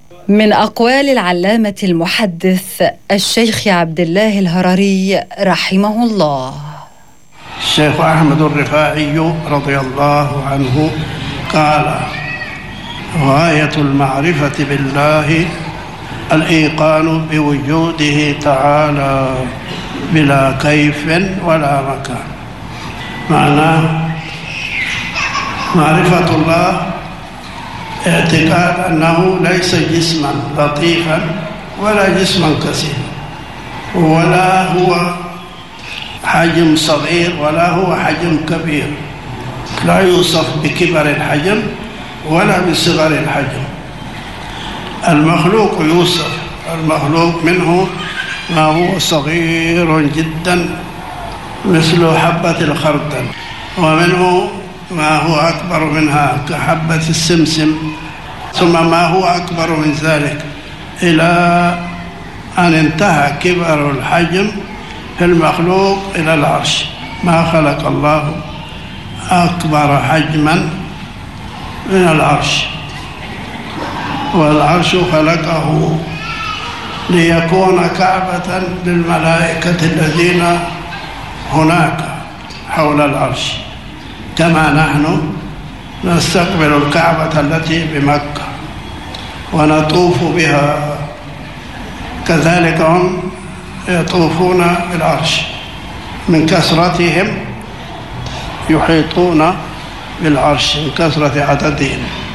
من أقوال العلامة المحدث الشيخ عبد الله الهرري رحمه الله. الشيخ أحمد الرفاعي رضي الله عنه قال: غاية المعرفة بالله الإيقان بوجوده تعالى بلا كيف ولا مكان. معناه معرفة الله اعتقاد أنه ليس جسما لطيفا ولا جسما كثيرا، ولا هو حجم صغير ولا هو حجم كبير، لا يوصف بكبر الحجم ولا بصغر الحجم. المخلوق يوصف، المخلوق منه ما هو صغير جدا مثل حبة الخردل، ومنه ما هو أكبر منها كحبة السمسم، ثم ما هو أكبر من ذلك، إلى أن انتهى كبر الحجم في المخلوق إلى العرش. ما خلق الله أكبر حجما من العرش، والعرش خلقه ليكون كعبة للملائكة الذين هناك حول العرش، كما نحن نستقبل الكعبة التي بمكة ونطوف بها، كذلك هم يطوفون بالعرش، من كثرتهم يحيطون بالعرش، من كثرة عددهم.